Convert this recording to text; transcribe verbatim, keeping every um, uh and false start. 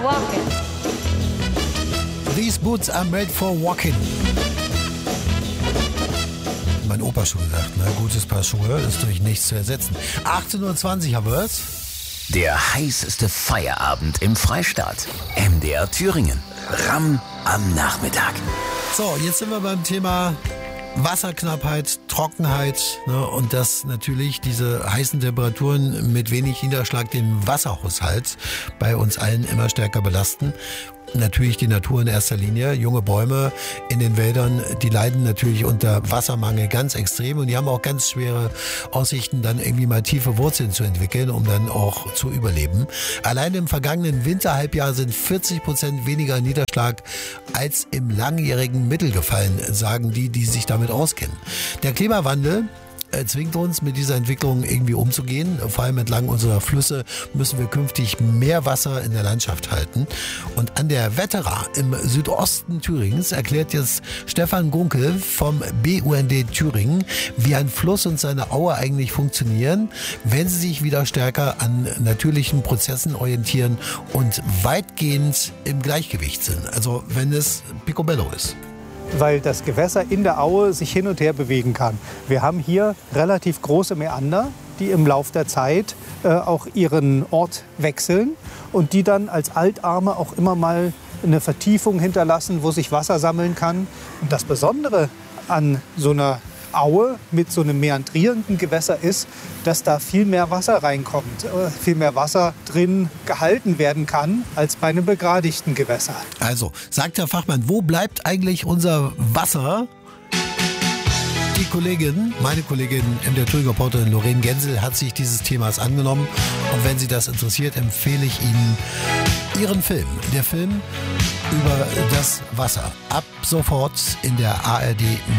walking. These boots are made for walking. Mein Opa schon gesagt, ne? Gutes Paar Schuhe ist durch nichts zu ersetzen. achtzehn Uhr zwanzig haben wir es. Der heißeste Feierabend im Freistaat. M D R Thüringen. Ramm am Nachmittag. So, jetzt sind wir beim Thema Wasserknappheit, Trockenheit, ne, und dass natürlich diese heißen Temperaturen mit wenig Niederschlag den Wasserhaushalt bei uns allen immer stärker belasten. Natürlich die Natur in erster Linie. Junge Bäume in den Wäldern, die leiden natürlich unter Wassermangel ganz extrem und die haben auch ganz schwere Aussichten, dann irgendwie mal tiefe Wurzeln zu entwickeln, um dann auch zu überleben. Allein im vergangenen Winterhalbjahr sind vierzig Prozent weniger Niederschlag als im langjährigen Mittel gefallen, sagen die, die sich damit auskennen. Der Klimawandel zwingt uns, mit dieser Entwicklung irgendwie umzugehen. Vor allem entlang unserer Flüsse müssen wir künftig mehr Wasser in der Landschaft halten. Und an der Wettera im Südosten Thüringens erklärt jetzt Stefan Gunkel vom B U N D Thüringen, wie ein Fluss und seine Aue eigentlich funktionieren, wenn sie sich wieder stärker an natürlichen Prozessen orientieren und weitgehend im Gleichgewicht sind. Also wenn es picobello ist. Weil das Gewässer in der Aue sich hin und her bewegen kann. Wir haben hier relativ große Mäander, die im Lauf der Zeit äh, auch ihren Ort wechseln und die dann als Altarme auch immer mal eine Vertiefung hinterlassen, wo sich Wasser sammeln kann. Und das Besondere an so einer Aue mit so einem mäandrierenden Gewässer ist, dass da viel mehr Wasser reinkommt, äh, viel mehr Wasser drin gehalten werden kann als bei einem begradigten Gewässer. Also, sagt der Fachmann, wo bleibt eigentlich unser Wasser? Die Kollegin, meine Kollegin M D R Thüringer Reporterin Lorraine Gensel hat sich dieses Themas angenommen. Und wenn Sie das interessiert, empfehle ich Ihnen Ihren Film. Der Film über das Wasser. Ab sofort in der A R D